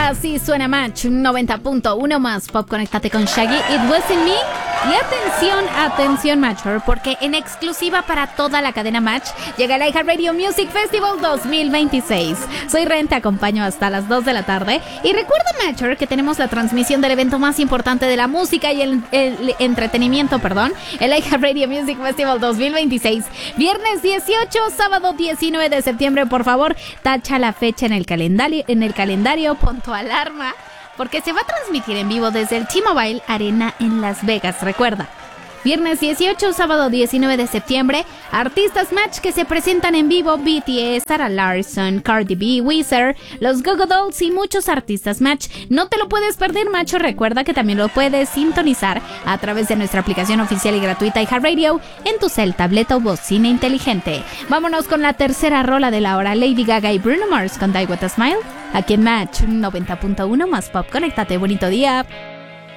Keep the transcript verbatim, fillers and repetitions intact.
Así suena Match noventa punto uno más Pop. Conéctate con Shaggy, It Wasn't Me. Y atención, atención Matcher, porque en exclusiva para toda la cadena Match llega el iHeartRadio Music Festival dos mil veintiséis. Soy Ren, te acompaño hasta las dos de la tarde. Y recuerda, Matcher, que tenemos la transmisión del evento más importante de la música y el, el entretenimiento, perdón, el iHeartRadio Music Festival dos mil veintiséis. Viernes dieciocho, sábado diecinueve de septiembre. Por favor, tacha la fecha en el calendario, en el calendario, pon tu alarma, porque se va a transmitir en vivo desde el T-Mobile Arena en Las Vegas. Recuerda, viernes dieciocho, sábado diecinueve de septiembre, artistas Match que se presentan en vivo: B T S, Sarah Larson, Cardi B, Weezer, los Go Go Dolls y muchos artistas Match. No te lo puedes perder, macho. Recuerda que también lo puedes sintonizar a través de nuestra aplicación oficial y gratuita iHeartRadio en tu cel, tableta o bocina inteligente. Vámonos con la tercera rola de la hora, Lady Gaga y Bruno Mars con Die With A Smile, aquí en Match noventa punto uno más Pop. Conéctate, bonito día.